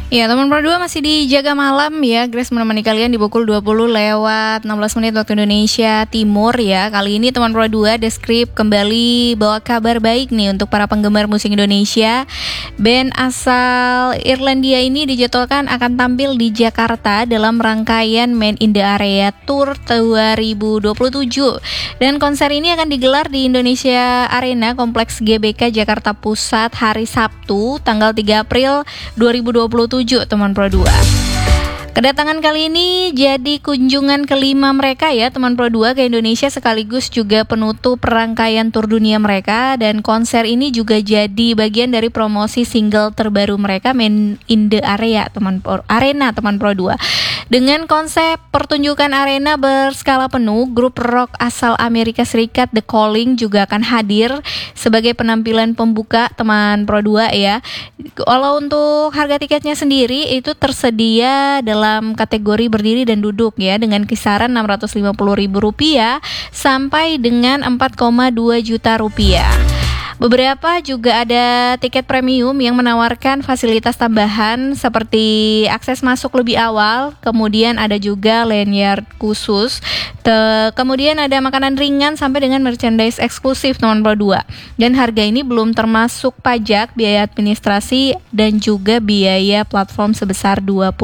Ya, teman Pro 2 masih di Jaga Malam ya. Grace menemani kalian di pukul 20 lewat 16 menit waktu Indonesia Timur ya. Kali ini teman Pro 2 The Script kembali bawa kabar baik nih untuk para penggemar musik Indonesia. Band asal Irlandia ini dijadwalkan akan tampil di Jakarta dalam rangkaian Man in the Area Tour 2027. Dan konser ini akan digelar di Indonesia Arena Kompleks GBK Jakarta Pusat hari Sabtu tanggal 3 April 2027. Teman Pro 2. Kedatangan kali ini jadi kunjungan kelima mereka ya teman Pro 2 ke Indonesia, sekaligus juga penutup rangkaian tur dunia mereka, dan konser ini juga jadi bagian dari promosi single terbaru mereka Man in the Area teman Pro 2. Dengan konsep pertunjukan arena berskala penuh, grup rock asal Amerika Serikat The Calling juga akan hadir sebagai penampilan pembuka teman Pro 2 ya. Kalau untuk harga tiketnya sendiri itu tersedia dalam kategori berdiri dan duduk ya, dengan kisaran Rp650.000 sampai dengan Rp4,2 juta. Beberapa juga ada tiket premium yang menawarkan fasilitas tambahan seperti akses masuk lebih awal, kemudian ada juga lanyard khusus, kemudian ada makanan ringan sampai dengan merchandise eksklusif teman Pro 2. Dan harga ini belum termasuk pajak, biaya administrasi, dan juga biaya platform sebesar 20%.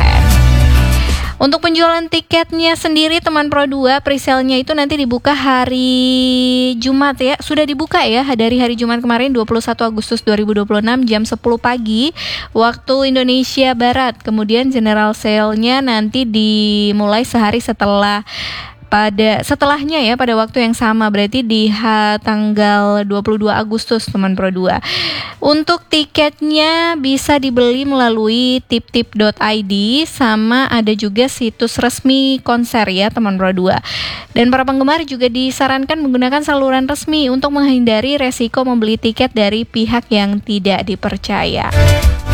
Untuk penjualan tiketnya sendiri teman Pro 2, presale-nya itu nanti dibuka hari Jumat ya. Sudah dibuka ya dari hari Jumat kemarin 21 Agustus 2026 jam 10 pagi waktu Indonesia Barat. Kemudian general sale-nya nanti dimulai sehari setelahnya ya, pada waktu yang sama, berarti di tanggal 22 Agustus teman Pro 2. Untuk tiketnya bisa dibeli melalui tiptip.id, sama ada juga situs resmi konser ya teman Pro 2. Dan para penggemar juga disarankan menggunakan saluran resmi untuk menghindari resiko membeli tiket dari pihak yang tidak dipercaya.